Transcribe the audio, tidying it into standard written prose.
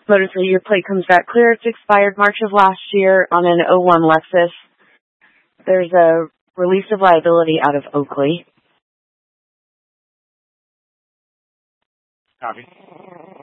Motor 3, your plate comes back clear. It's expired March of last year on an '01 Lexus. There's a release of liability out of Oakley. Copy.